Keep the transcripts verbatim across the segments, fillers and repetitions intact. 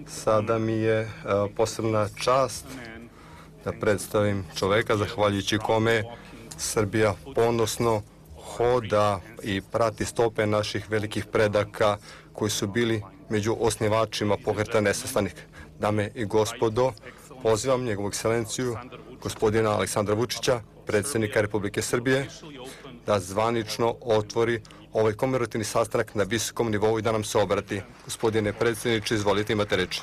Sada mi je posebna čast da predstavim čoveka zahvaljujući kome Srbija ponosno hoda i prati stope naših velikih predaka koji su bili među osnivačima Pokreta nesvrstanih. Dame i gospodo, pozivam njegovu ekscelenciju, gospodina Aleksandra Vučića, predsjednika Republike Srbije, da zvanično otvori ovaj komemorativni sastanak na visokom nivou i da nam se obrati. Gospodine predsjedniče, izvolite, imate reč.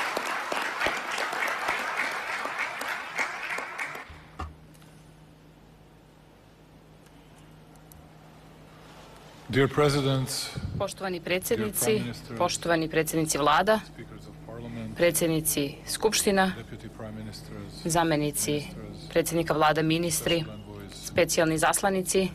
Poštovani predsjednici, poštovani predsjednici vlada, predsjednici skupština, zamjenici predsjednika vlada, ministri, specijalni zaslanici,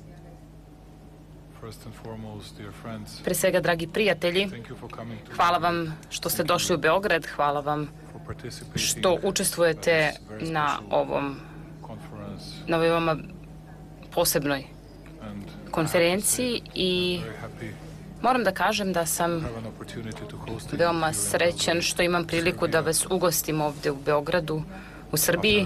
pre svega, dragi prijatelji, hvala vam što ste došli u Beograd, hvala vam što učestvujete na ovom, na ovoj veoma posebnoj konferenciji i moram da kažem da sam veoma srećan što imam priliku da vas ugostim ovde u Beogradu, u Srbiji.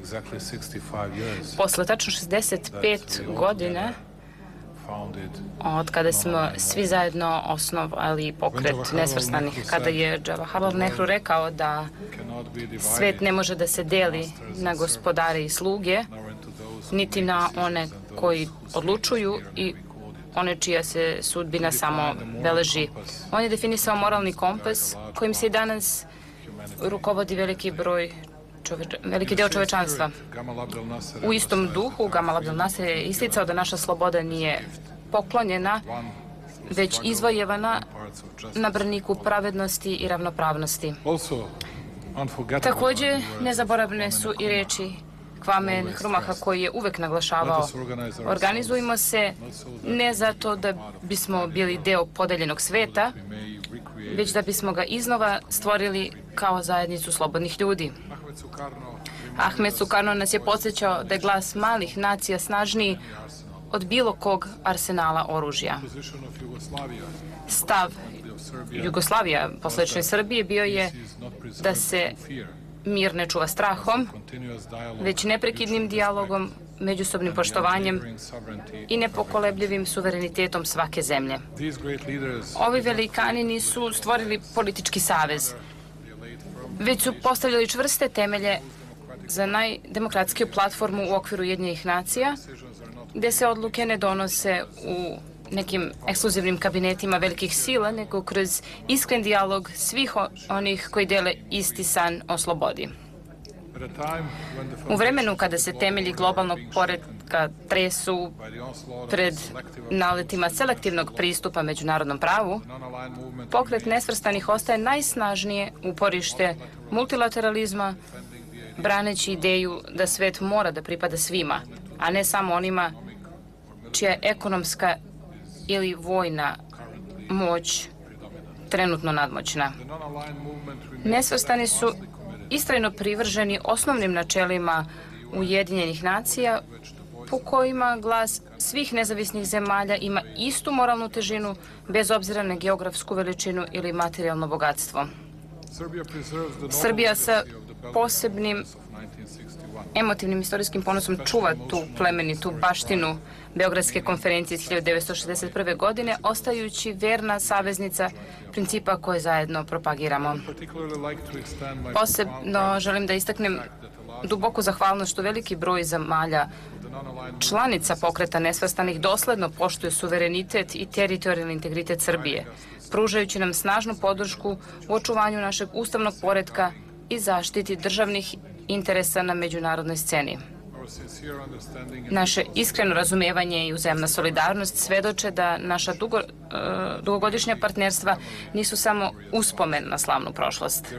Posle tačno šezdeset pet godina od kada smo svi zajedno osnovali Pokret nesvrstanih, kada je Jawaharlal Nehru rekao da svet ne može da se deli na gospodare i sluge, niti na one koji odlučuju i one čija se sudbina samo beleži. On je definisao moralni kompas kojim se i danas rukovodi veliki broj veliki deo čovečanstva. U istom duhu Gamal Abdel Nasser je isticao da naša sloboda nije poklonjena, već izvojevana na braniku pravednosti i ravnopravnosti. Također, nezaboravne su i reči Kwame Nkrumah koji je uvek naglašavao: organizujmo se ne zato da bismo bili deo podeljenog sveta, već da bismo ga iznova stvorili kao zajednicu slobodnih ljudi. Ahmed Sukarno nas je podsjećao da je glas malih nacija snažniji od bilo kog arsenala oružja. Stav Jugoslavija, posledično Srbije, bio je da se mir ne čuva strahom, već neprekidnim dijalogom, međusobnim poštovanjem i nepokolebljivim suverenitetom svake zemlje. Ovi velikani nisu stvorili politički savez, već su postavljali čvrste temelje za najdemokratskiju platformu u okviru Ujedinjenih nacija, gde se odluke ne donose u nekim ekskluzivnim kabinetima velikih sila, nego kroz iskren dijalog svih onih koji dele isti san o slobodi. U vremenu kada se temelji globalnog poretka tresu pred naletima selektivnog pristupa međunarodnom pravu, Pokret nesvrstanih ostaje najsnažnije uporište multilateralizma, braneći ideju da svet mora da pripada svima, a ne samo onima čija je ekonomska ili vojna moć trenutno nadmoćna. Nesvrstani su istrajno privrženi osnovnim načelima Ujedinjenih nacija, po kojima glas svih nezavisnih zemalja ima istu moralnu težinu, bez obzira na geografsku veličinu ili materijalno bogatstvo. Srbija sa posebnim emotivnim istorijskim ponosom čuva tu plemenitu baštinu Beogradske konferencije iz hiljadu devetsto šezdeset prve. godine, ostajući verna saveznica principa koje zajedno propagiramo. Posebno želim da istaknem duboku zahvalnost što veliki broj zemalja članica Pokreta nesvrstanih dosledno poštuju suverenitet i teritorijalni integritet Srbije, pružajući nam snažnu podršku u očuvanju našeg ustavnog poretka i zaštiti državnih interesa na međunarodnoj sceni. Naše iskreno razumevanje i uzajamna solidarnost svedoče da naša dugo, uh, dugogodišnja partnerstva nisu samo uspomen na slavnu prošlost.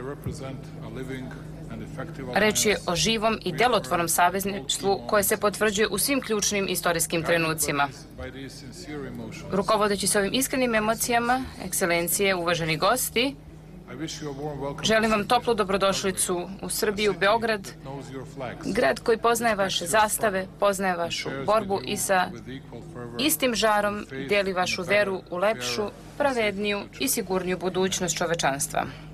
Reč je o živom i delotvornom savezništvu koje se potvrđuje u svim ključnim istorijskim trenucima. Rukovodeći se ovim iskrenim emocijama, ekscelencije, uvaženi gosti, želim vam toplu dobrodošlicu u Srbiju, Beograd, grad koji poznaje vaše zastave, poznaje vašu borbu i sa istim žarom deli vašu veru u lepšu, pravedniju i sigurniju budućnost čovečanstva.